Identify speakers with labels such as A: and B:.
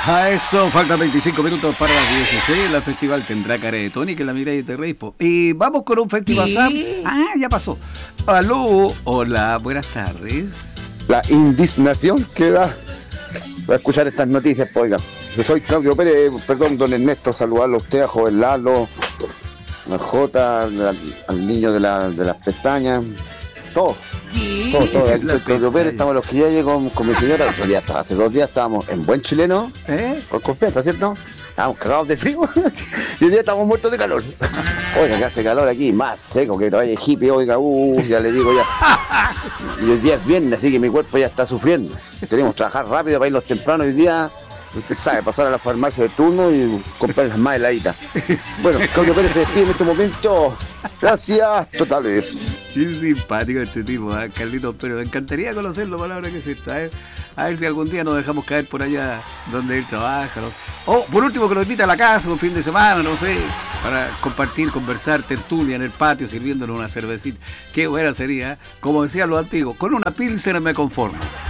A: A eso, faltan 25 minutos para las 16. El festival tendrá Caretón y que la miráis de Reipo. Y vamos con un festival. Ya pasó. Aló, hola, buenas tardes.
B: La indignación que da a escuchar estas noticias, pues, oiga. Yo soy Claudio Pérez, perdón, don Ernesto, saludarlo a usted, a joven Lalo, a Jota, al niño de las pestañas, todo. Soy Claudio Pérez, estamos los que ya llegó con mi señora. Hace 2 días estábamos en buen chileno, con confianza, ¿cierto? Estábamos cagados de frío y hoy día estamos muertos de calor. Oiga, que hace calor aquí, más seco que todavía hippie, oiga, ya le digo ya. Y hoy día es viernes, así que mi cuerpo ya está sufriendo. Tenemos que trabajar rápido para irnos temprano hoy día. Usted sabe, pasar a la farmacia de turno y comprar las más heladitas. Bueno, Claudio Pérez se despide en este momento. Gracias, totales.
A: Qué simpático este tipo, Carlitos, pero me encantaría conocerlo, palabra que es esta, A ver si algún día nos dejamos caer por allá donde él trabaja, ¿no? O por último que nos invita a la casa un fin de semana, no sé, para compartir, conversar, tertulia en el patio, sirviéndonos una cervecita. Qué buena sería, como decían los antiguos, con una pilsen me conformo.